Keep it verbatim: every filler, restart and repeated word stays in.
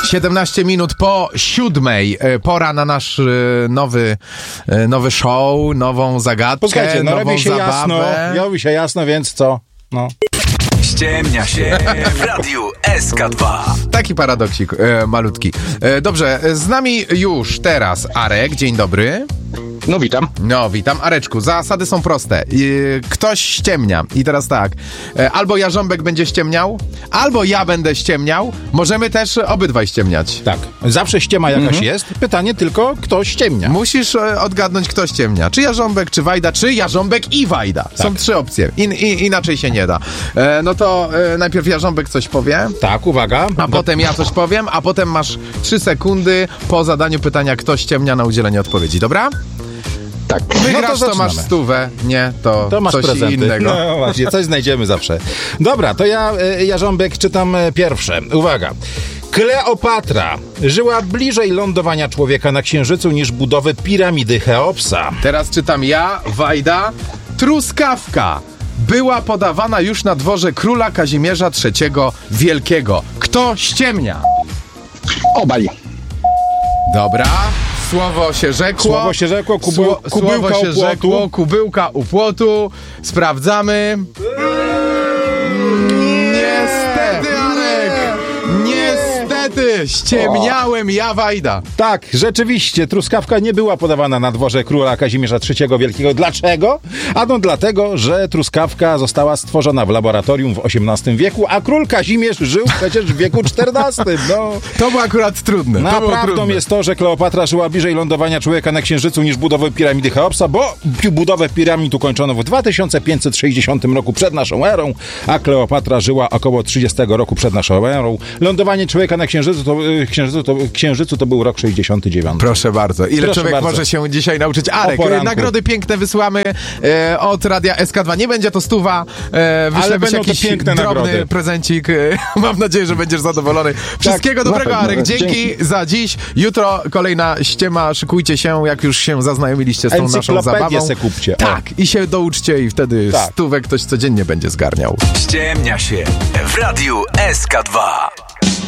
siedemnaście minut po siódmej. Pora na nasz nowy, nowy show, nową zagadkę, Posłuchajcie, no nową robi się zabawę. jasno, robi się jasno, więc co? No. Ściemnia się w Radiu S K dwa. Taki paradoksik e, malutki. E, dobrze, z nami już teraz Arek. Dzień dobry. No witam. No, witam. Areczku, zasady są proste. Yy, ktoś ściemnia. I teraz tak, yy, albo Jarząbek będzie ściemniał, albo ja będę ściemniał. Możemy też obydwaj ściemniać. Tak, zawsze ściema jakaś Mhm. jest. Pytanie tylko, kto ściemnia. Musisz yy, odgadnąć, kto ściemnia. Czy Jarząbek, czy Wajda, czy Jarząbek i Wajda. Tak. Są trzy opcje. In, in, inaczej się nie da. Yy, no to yy, najpierw Jarząbek coś powie, Tak, uwaga. a potem ja coś powiem, a potem masz trzy sekundy po zadaniu pytania, kto ściemnia, na udzielenie odpowiedzi. Dobra? Tak. Wygrasz, to, zaczynamy. masz stówę. Nie, to, To masz coś prezenty. innego. No właśnie, coś znajdziemy zawsze. Dobra, to ja, e, Jarząbek, czytam e, pierwsze. Uwaga. Kleopatra żyła bliżej lądowania człowieka na Księżycu niż budowy piramidy Cheopsa. Teraz czytam ja, Wajda. Truskawka była podawana już na dworze króla Kazimierza trzeciego Wielkiego. Kto ściemnia? Obaj. Dobra. Słowo się rzekło. Słowo się rzekło, kubeł, Sło- kubełka Słowo się u płotu. rzekło, kubełka u płotu. Sprawdzamy. Niestety, Arek! Niestety! Ściemniałem ja, Wajda. Tak, rzeczywiście, truskawka nie była podawana na dworze króla Kazimierza trzeciego Wielkiego. Dlaczego? Ano dlatego, że truskawka została stworzona w laboratorium w osiemnastym wieku, a król Kazimierz żył przecież w wieku czternastym. No. To było akurat trudne. No, To było prawdą trudne. jest to, że Kleopatra żyła bliżej lądowania człowieka na Księżycu niż budowy piramidy Cheopsa, bo pi- budowę piramid ukończono w dwa tysiące pięćset sześćdziesiątym roku przed naszą erą, a Kleopatra żyła około trzydziestego roku przed naszą erą. Lądowanie człowieka na Księżycu to, y, księżycu to, księżycu to był rok sześćdziesiąty dziewiąty. Proszę bardzo. Ile Proszę człowiek bardzo. może się dzisiaj nauczyć? Arek, O poranku. nagrody piękne wysyłamy e, od Radia S K dwa. Nie będzie to stuwa. E, wyślemy będą jakiś to piękne drobny nagrody. prezencik. E, mam nadzieję, że będziesz zadowolony. Wszystkiego na dobrego, pewno. Arek. Dzięki, Dzięki. za dziś. Jutro kolejna ściema. Szykujcie się, jak już się zaznajomiliście z tą naszą Encyklopedię zabawą. se kupcie. O. Tak. I się douczcie i wtedy Tak. stówę ktoś codziennie będzie zgarniał. Ściemnia się w Radiu S K dwa.